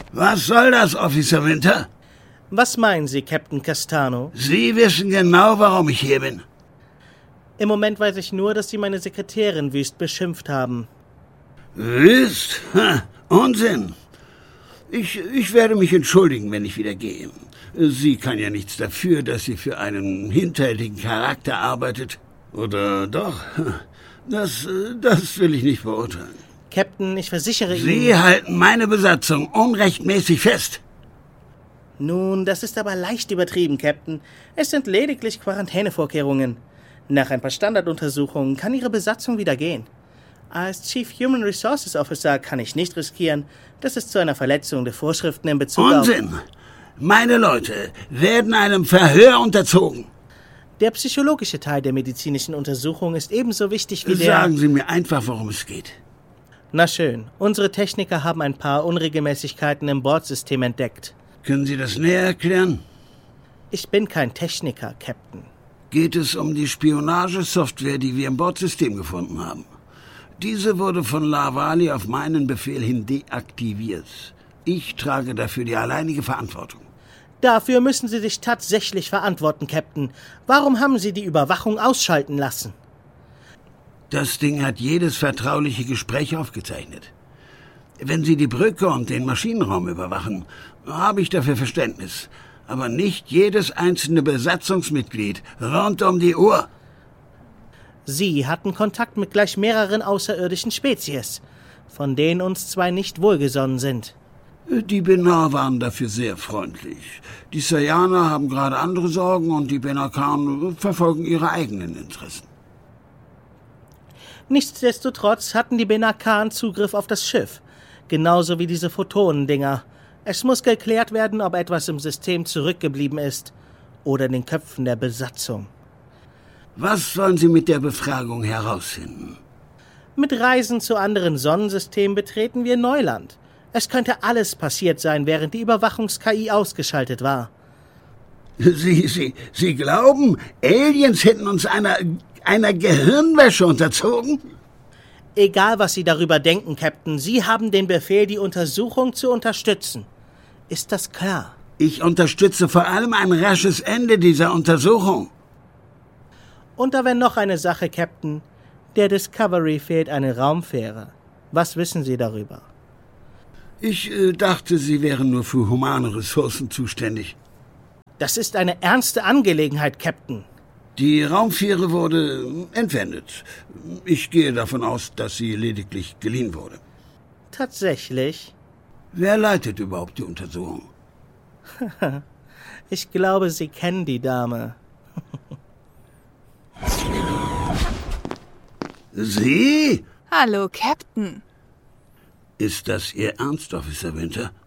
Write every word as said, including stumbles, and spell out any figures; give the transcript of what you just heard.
Was soll das, Officer Winter? Was meinen Sie, Captain Castano? Sie wissen genau, warum ich hier bin. Im Moment weiß ich nur, dass Sie meine Sekretärin wüst beschimpft haben. Wüst? Ha, Unsinn. Ich, ich werde mich entschuldigen, wenn ich wieder gehe. Sie kann ja nichts dafür, dass sie für einen hinterhältigen Charakter arbeitet. Oder doch? Das, das will ich nicht beurteilen. Captain, ich versichere Ihnen... Sie halten meine Besatzung unrechtmäßig fest. Nun, das ist aber leicht übertrieben, Captain. Es sind lediglich Quarantänevorkehrungen. Nach ein paar Standarduntersuchungen kann Ihre Besatzung wieder gehen. Als Chief Human Resources Officer kann ich nicht riskieren, dass es zu einer Verletzung der Vorschriften in Bezug auf... Unsinn! Meine Leute werden einem Verhör unterzogen. Der psychologische Teil der medizinischen Untersuchung ist ebenso wichtig wie der... Sagen Sie mir einfach, worum es geht. Na schön, unsere Techniker haben ein paar Unregelmäßigkeiten im Bordsystem entdeckt. Können Sie das näher erklären? Ich bin kein Techniker, Captain. Geht es um die Spionagesoftware, die wir im Bordsystem gefunden haben? Diese wurde von Lavali auf meinen Befehl hin deaktiviert. Ich trage dafür die alleinige Verantwortung. Dafür müssen Sie sich tatsächlich verantworten, Captain. Warum haben Sie die Überwachung ausschalten lassen? Das Ding hat jedes vertrauliche Gespräch aufgezeichnet. Wenn Sie die Brücke und den Maschinenraum überwachen, habe ich dafür Verständnis. Aber nicht jedes einzelne Besatzungsmitglied rund um die Uhr. Sie hatten Kontakt mit gleich mehreren außerirdischen Spezies, von denen uns zwei nicht wohlgesonnen sind. Die Benar waren dafür sehr freundlich. Die Sayaner haben gerade andere Sorgen und die Benakan verfolgen ihre eigenen Interessen. Nichtsdestotrotz hatten die Benakan Zugriff auf das Schiff, genauso wie diese Photonendinger. Es muss geklärt werden, ob etwas im System zurückgeblieben ist oder in den Köpfen der Besatzung. Was wollen Sie mit der Befragung herausfinden? Mit Reisen zu anderen Sonnensystemen betreten wir Neuland. Es könnte alles passiert sein, während die Überwachungs-K I ausgeschaltet war. Sie, Sie, Sie glauben, Aliens hätten uns einer, einer Gehirnwäsche unterzogen? Egal, was Sie darüber denken, Captain, Sie haben den Befehl, die Untersuchung zu unterstützen. Ist das klar? Ich unterstütze vor allem ein rasches Ende dieser Untersuchung. Und da wäre noch eine Sache, Captain. Der Discovery fehlt eine Raumfähre. Was wissen Sie darüber? Ich äh, dachte, Sie wären nur für humane Ressourcen zuständig. Das ist eine ernste Angelegenheit, Captain. Die Raumfähre wurde entwendet. Ich gehe davon aus, dass sie lediglich geliehen wurde. Tatsächlich? Wer leitet überhaupt die Untersuchung? Ich glaube, Sie kennen die Dame. Sie? Hallo, Captain. Ist das Ihr Ernst, Officer Winter?